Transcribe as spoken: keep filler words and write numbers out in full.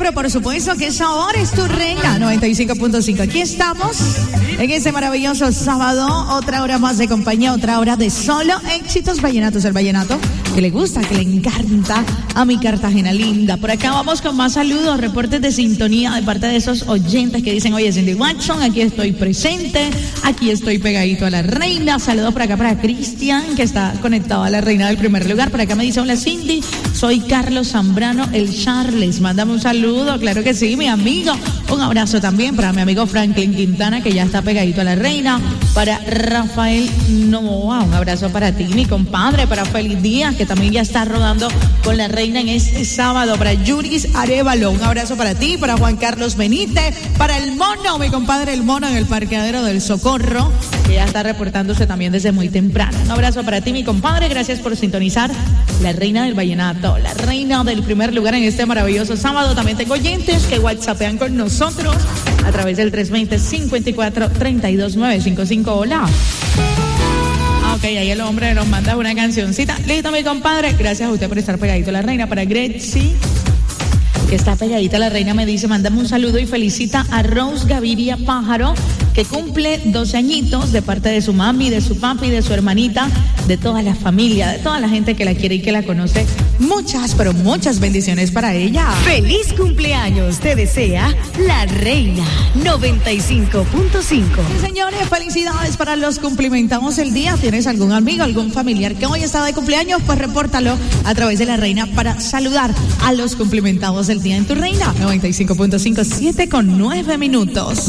pero por supuesto que esa hora es tu reina, noventa y cinco punto cinco. Aquí estamos en este maravilloso sábado, otra hora más de compañía, otra hora de solo éxitos vallenatos, el vallenato que le gusta, que le encanta a mi Cartagena linda. Por acá vamos con más saludos, reportes de sintonía de parte de esos oyentes que dicen, oye, Cindy Watson, aquí estoy presente, aquí estoy pegadito a la reina. Saludos por acá para Cristian, que está conectado a la reina del primer lugar. Por acá me dice, hola Cindy, soy Carlos Zambrano, el Charles, mándame un saludo, claro que sí, mi amigo. Un abrazo también para mi amigo Franklin Quintana, que ya está pegadito a la reina. Para Rafael Novoa, un abrazo para ti, mi compadre. Para Feliz Díaz, que también ya está rodando con la reina en este sábado. Para Yuris Arevalo, un abrazo para ti. Para Juan Carlos Benítez. Para el mono, mi compadre el mono en el parqueadero del Socorro, que ya está reportándose también desde muy temprano. Un abrazo para ti, mi compadre. Gracias por sintonizar la reina del vallenato, la reina del primer lugar en este maravilloso sábado. También tengo oyentes que whatsappean con nosotros a través del tres dos cero, cinco cuatro, tres dos nueve cinco cinco. Hola. Ah, ok, ahí el hombre nos manda una cancioncita. Listo, mi compadre. Gracias a usted por estar pegadito a la reina. Para Gretsy, que está pegadita a la reina, me dice, mándame un saludo y felicita a Rose Gaviria Pájaro, que cumple doce añitos, de parte de su mami, de su papi, de su hermanita, de toda la familia, de toda la gente que la quiere y que la conoce. Muchas, pero muchas bendiciones para ella. Feliz cumpleaños, te desea la reina noventa y cinco punto cinco. Sí, señores, felicidades para los cumplimentados el día. ¿Tienes algún amigo, algún familiar que hoy está de cumpleaños? Pues repórtalo a través de la reina para saludar a los cumplimentados del día en tu reina. noventa y cinco punto cinco, siete con nueve minutos.